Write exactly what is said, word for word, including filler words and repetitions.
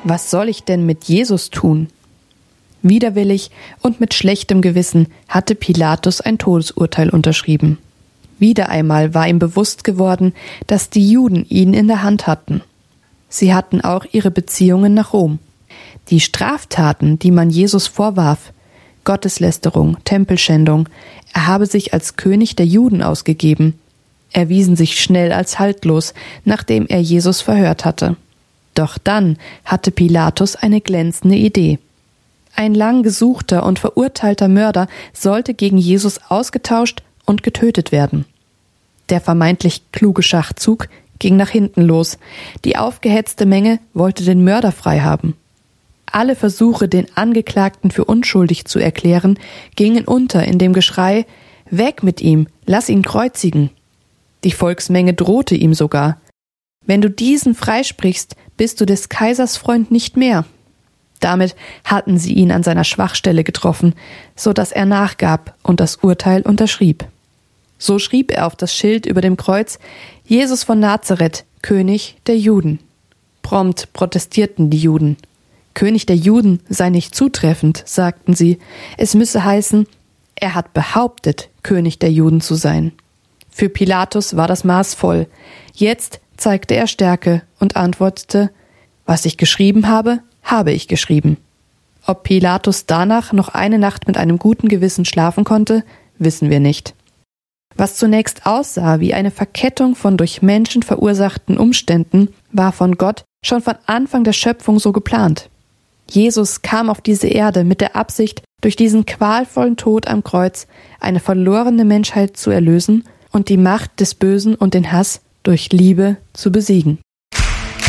Was soll ich denn mit Jesus tun? Widerwillig und mit schlechtem Gewissen hatte Pilatus ein Todesurteil unterschrieben. Wieder einmal war ihm bewusst geworden, dass die Juden ihn in der Hand hatten. Sie hatten auch ihre Beziehungen nach Rom. Die Straftaten, die man Jesus vorwarf, Gotteslästerung, Tempelschändung, er habe sich als König der Juden ausgegeben, erwiesen sich schnell als haltlos, nachdem er Jesus verhört hatte. Doch dann hatte Pilatus eine glänzende Idee. Ein lang gesuchter und verurteilter Mörder sollte gegen Jesus ausgetauscht und getötet werden. Der vermeintlich kluge Schachzug ging nach hinten los. Die aufgehetzte Menge wollte den Mörder frei haben. Alle Versuche, den Angeklagten für unschuldig zu erklären, gingen unter in dem Geschrei: »Weg mit ihm, lass ihn kreuzigen!« Die Volksmenge drohte ihm sogar: »Wenn du diesen freisprichst, bist du des Kaisers Freund nicht mehr.« Damit hatten sie ihn an seiner Schwachstelle getroffen, so dass er nachgab und das Urteil unterschrieb. So schrieb er auf das Schild über dem Kreuz: »Jesus von Nazareth, König der Juden.« Prompt protestierten die Juden. König der Juden sei nicht zutreffend, sagten sie. Es müsse heißen, er hat behauptet, König der Juden zu sein. Für Pilatus war das Maß voll. Jetzt zeigte er Stärke und antwortete: »Was ich geschrieben habe, habe ich geschrieben.« Ob Pilatus danach noch eine Nacht mit einem guten Gewissen schlafen konnte, wissen wir nicht. Was zunächst aussah wie eine Verkettung von durch Menschen verursachten Umständen, war von Gott schon von Anfang der Schöpfung so geplant. Jesus kam auf diese Erde mit der Absicht, durch diesen qualvollen Tod am Kreuz eine verlorene Menschheit zu erlösen und die Macht des Bösen und den Hass durch Liebe zu besiegen.